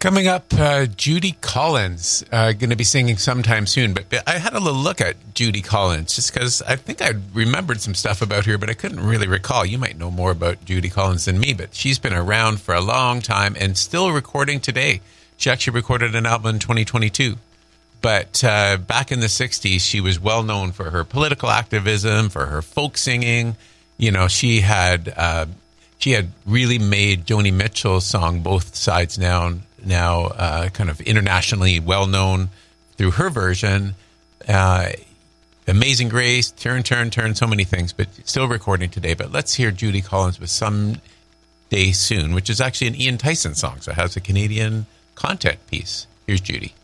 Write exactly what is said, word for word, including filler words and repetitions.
Coming up, uh, Judy Collins, uh, going to be singing sometime soon. But, but I had a little look at Judy Collins just because I think I remembered some stuff about her, but I couldn't really recall. You might know more about Judy Collins than me, but she's been around for a long time and still recording today. She actually recorded an album in twenty twenty-two. But uh, back in the sixties, she was well known for her political activism, for her folk singing. You know, she had uh, she had really made Joni Mitchell's song "Both Sides Now" now uh, kind of internationally well known through her version. Uh, Amazing Grace, Turn, Turn, Turn, so many things, but still recording today. But let's hear Judy Collins with "Someday Soon," which is actually an Ian Tyson song, so it has a Canadian content piece. Here's Judy.